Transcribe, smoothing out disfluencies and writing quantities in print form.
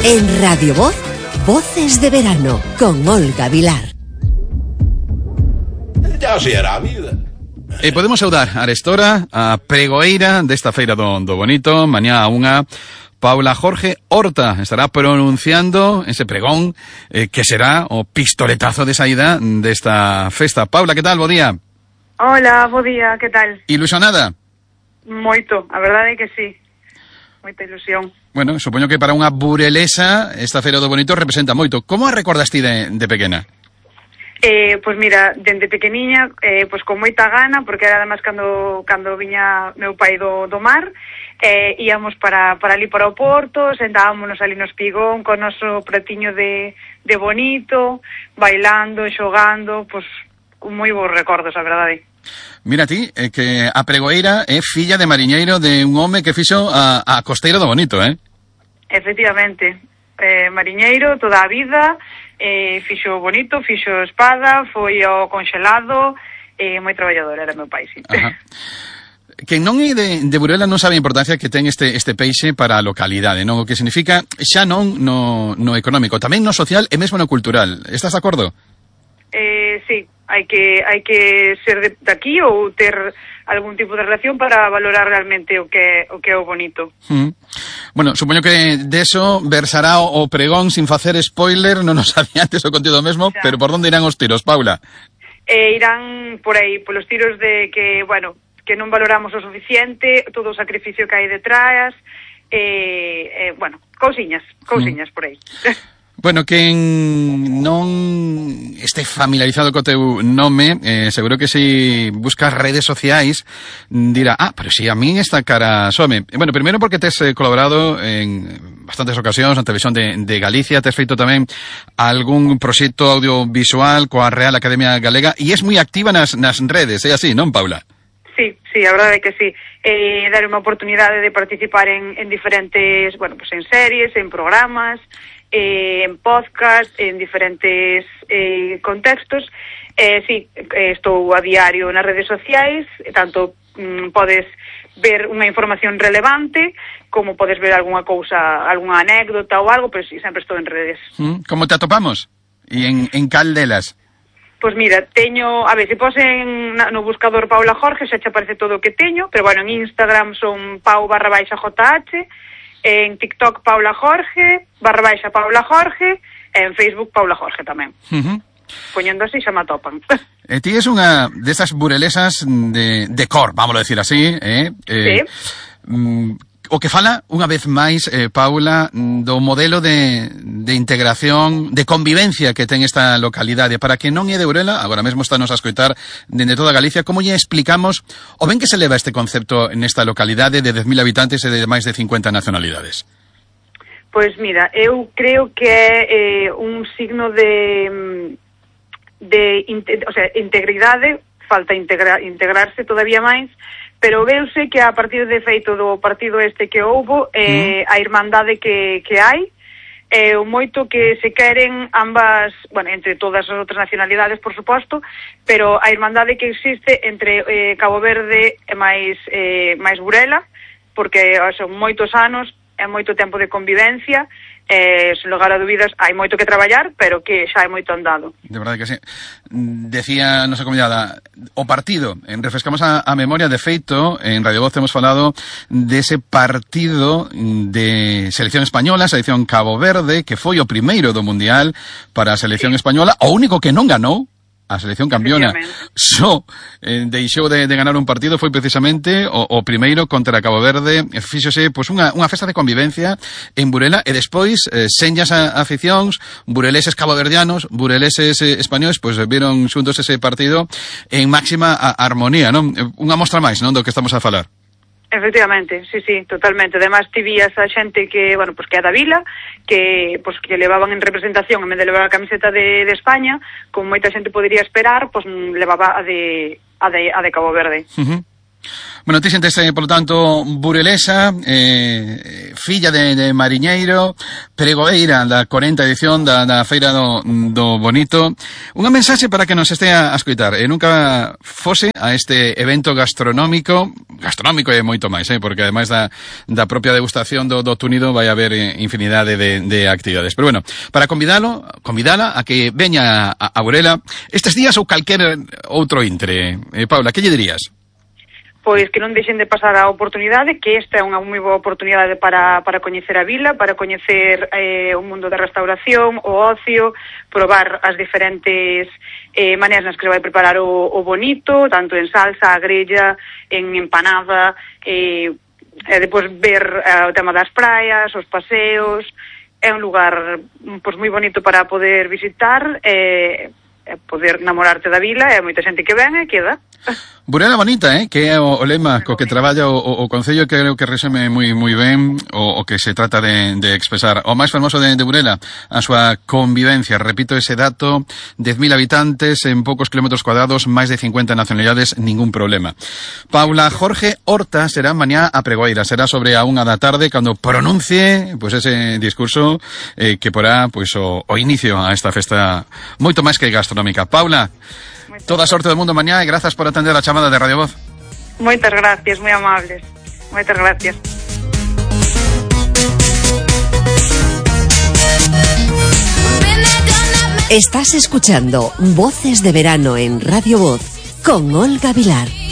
En Radio Voz, Voces de Verano, con Olga Vilar. Ya así era a vida. Podemos saudar a Arestora, a pregoeira desta feira do Bonito, mañá a unha. Paula Jorge Horta estará pronunciando ese pregón que será o pistoletazo de saída desta festa. Paula, que tal? Bo día. Hola, bo día, que tal? Ilusionada? Moito, a verdade é que sí. Moita ilusión. Bueno, supoño que para unha burelesa esta feira do Bonito representa moito. Como a recordas ti de pequena? Pois mira, dende pequeniña, pois con moita gana, porque era además cando viña meu pai do mar, íamos para ali para o Porto, sentábamos ali no espigón con o noso pratiño de bonito, bailando, xogando, pois moi bons recordos, a verdade. Mira ti, que a pregoeira é filla de mariñeiro de un home que fixo a costeira do Bonito, Efectivamente, mariñeiro toda a vida, fixo Bonito, fixo espada, foi ao conxelado, moi traballador era meu pai, sí. Ajá. Quen non é de Burela non sabe a importancia que ten este peixe para a localidade, non? O que significa xa non no económico, tamén no social e mesmo no cultural. Estás de acordo? Sí, hai que ser de aquí ou ter algún tipo de relación para valorar realmente o que é o bonito. Bueno, supoño que deso versará o pregón sin facer spoiler, non nos adiantes o contido mesmo, pero por onde irán os tiros, Paula? Irán por aí, polos tiros de que, bueno, que non valoramos o suficiente, todo o sacrificio que hai detrás, bueno, cousiñas por aí. Bueno, quen non este familiarizado co teu nome, seguro que se buscas redes sociais dirá, pero si a min esta cara some. Bueno, primeiro porque tes colaborado en bastantes ocasións na televisión de Galicia, tes feito tamén algún proxecto audiovisual coa Real Academia Galega e es moi activa nas redes, é así, non, Paula? Sí, a verdade é que sí. Dar unha oportunidade de participar en diferentes, bueno, pues en series, en programas, en podcast, en diferentes contextos. Sí, estou a diario nas redes sociais, tanto podes ver unha información relevante, como podes ver algunha cousa, algunha anécdota ou algo, pero sí, sempre estou en redes. Como te atopamos? E en cal delas? Pois mira, teño, a ver, se posen no buscador Paula Jorge, xa te aparece todo o que teño, pero bueno, en Instagram son pau_JH, en TikTok Paula Jorge, _Paula Jorge, e en Facebook Paula Jorge tamén. Poñendo así xa me atopan. Ti es unha desas burelesas de cor, vamos a decir así, Sí. O que fala, unha vez máis, Paula, do modelo de integración, de convivencia que ten esta localidade. Para que non é de Burela, agora mesmo estános a escoitar dende toda Galicia, como lle explicamos o ben que se leva este concepto nesta localidade de 10.000 habitantes e de máis de 50 nacionalidades? Pois mira, eu creo que é un signo de integridade, falta integrarse todavía máis, pero veuse que a partir de feito do partido este que houbo, a irmandade que hai, o moito que se queren ambas, bueno, entre todas as outras nacionalidades, por suposto, pero a irmandade que existe entre Cabo Verde e máis Burela, porque son moitos anos, é moito tempo de convivencia, sen lugar a dúbidas, hai moito que traballar, pero que xa hai moito andado. De verdade que sí. Decía a nosa convidada, o partido, refrescamos a memoria, de feito, en Radio Voz hemos falado dese partido de selección española, selección Cabo Verde, que foi o primeiro do Mundial para a selección española, o único que non ganou, a selección campeona deixou de ganar un partido, foi precisamente o primeiro contra Cabo Verde. Fíxose pois unha festa de convivencia en Burela e despois senllas aficións, bureleses caboverdianos, bureleses españoles, pois viron xuntos ese partido en máxima armonía, non? Unha mostra máis, non, do que estamos a falar. Efectivamente, sí, totalmente. Además, ti vías a xente que, bueno, pues que é da vila, que levaban en representación, en vez de levar a camiseta de España, como moita xente podería esperar, pues levaba a de Cabo Verde. Bueno, ti xentes, por tanto, burelesa, filla de mariñeiro, pregoeira da 40 edición da Feira do Bonito. Unha mensaxe para que nos estea a escoitar. Nunca fose a este evento gastronómico e moito máis, porque ademais da propia degustación do túnido vai haber infinidade de actividades. Pero bueno, para convidala a que veña a Burela estes días ou calquer outro intre. Paula, que lle dirías? Pois que non deixen de pasar a oportunidade, que esta é unha moi boa oportunidade para coñecer a vila, para coñecer o mundo da restauración, o ocio, probar as diferentes maneiras nas que se vai preparar o bonito, tanto en salsa, a grella, en empanada, e depois ver o tema das praias, os paseos. É un lugar pois moi bonito para poder visitar e poder namorarte da vila, e moita xente que ven e queda. Burela bonita, que é o lema co que traballa o Concello, que creo que resume moi ben o que se trata de expresar. O máis fermoso de Burela, a súa convivencia. Repito ese dato, 10.000 habitantes en poucos kilómetros cuadrados, máis de 50 nacionalidades, ningún problema. Paula Jorge Horta será mañá a pregoeira, será sobre a 1 da tarde cando pronuncie ese discurso que porá o inicio a esta festa moito máis que gastronómica. Paula, toda a sorte do mundo mañá e grazas por atender a chamada de Radio Voz. Moitas gracias, moi amables. Moitas gracias. Estás escuchando Voces de Verano en Radio Voz con Olga Vilar.